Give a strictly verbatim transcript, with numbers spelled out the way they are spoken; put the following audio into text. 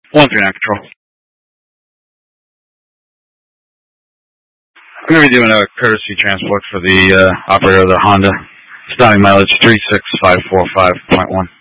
one three nine Control. I'm going to be doing a courtesy transport for the uh, operator of the Honda. Starting mileage three six five four five point one.